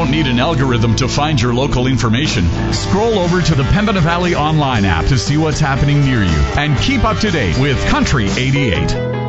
don't need an algorithm to find your local information. Scroll over to the Pembina Valley online app to see what's happening near you and keep up to date with Country 88.